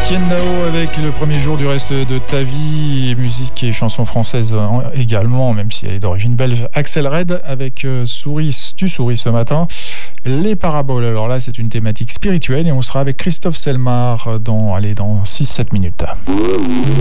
Etienne Dao avec le premier jour du reste de ta vie, musique et chansons françaises également, même si elle est d'origine belge. Axel Red avec Tu souris ce matin. Les paraboles, alors là c'est une thématique spirituelle et on sera avec Christophe Selmar dans 6-7 minutes.